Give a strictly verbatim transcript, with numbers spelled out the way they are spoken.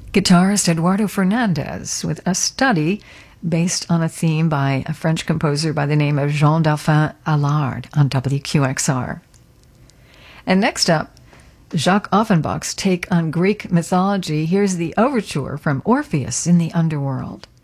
Guitarist Eduardo Fernandez with a study based on a theme by a French composer by the name of Jean-Delphin Allard on W Q X R. And next up, Jacques Offenbach's take on Greek mythology. Here's the overture from Orpheus in the Underworld.